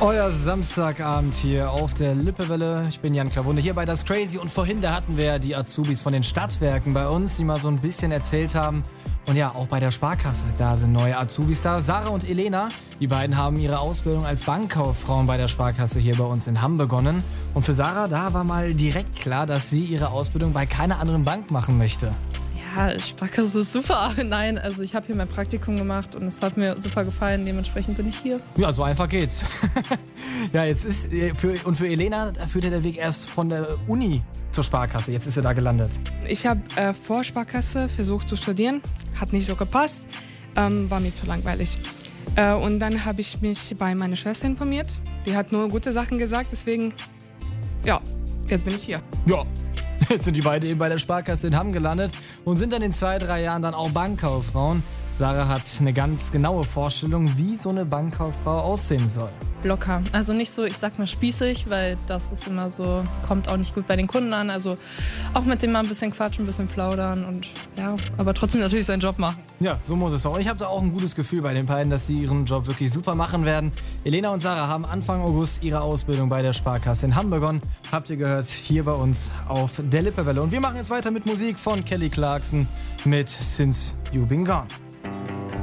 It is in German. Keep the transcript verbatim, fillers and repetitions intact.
Euer Samstagabend hier auf der Lippewelle. Ich bin Jan Klawunde hier bei Das Crazy und vorhin, da hatten wir ja die Azubis von den Stadtwerken bei uns, die mal so ein bisschen erzählt haben. Und ja, auch bei der Sparkasse, da sind neue Azubis da. Sarah und Elena, die beiden haben ihre Ausbildung als Bankkauffrauen bei der Sparkasse hier bei uns in Hamm begonnen. Und für Sarah, da war mal direkt klar, dass sie ihre Ausbildung bei keiner anderen Bank machen möchte. Ja, Sparkasse ist super. Nein, also ich habe hier mein Praktikum gemacht und es hat mir super gefallen. Dementsprechend bin ich hier. Ja, so einfach geht's. Ja, jetzt ist für, und für Elena führte der Weg erst von der Uni zur Sparkasse. Jetzt ist sie da gelandet. Ich habe äh, vor Sparkasse versucht zu studieren. Hat nicht so gepasst. Ähm, war mir zu langweilig. Äh, und dann habe ich mich bei meiner Schwester informiert. Die hat nur gute Sachen gesagt. Deswegen, ja, jetzt bin ich hier. Ja. Jetzt sind die beiden eben bei der Sparkasse in Hamm gelandet und sind dann in zwei, drei Jahren dann auch Bankkauffrauen. Sarah hat eine ganz genaue Vorstellung, wie so eine Bankkauffrau aussehen soll. Locker. Also nicht so, ich sag mal spießig, weil das ist immer so, kommt auch nicht gut bei den Kunden an. Also auch mit dem mal ein bisschen quatschen, ein bisschen plaudern und ja, aber trotzdem natürlich seinen Job machen. Ja, so muss es auch. Ich habe da auch ein gutes Gefühl bei den beiden, dass sie ihren Job wirklich super machen werden. Elena und Sarah haben Anfang August ihre Ausbildung bei der Sparkasse in Hamm begonnen. Habt ihr gehört, hier bei uns auf der Lippewelle. Und wir machen jetzt weiter mit Musik von Kelly Clarkson mit Since You Been Gone.